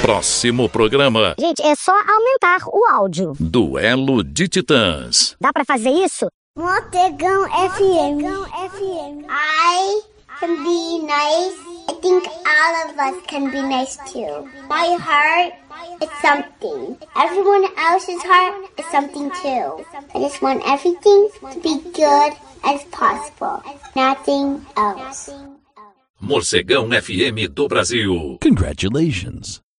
Próximo programa. Gente, é só aumentar o áudio. Duelo de Titãs. Dá pra fazer isso? Morcegão FM. I can be nice. I think all of us can be nice too. My heart is something. Everyone else's heart is something too. I just want everything to be good as possible. Nothing else. Morcegão FM do Brasil. Congratulations.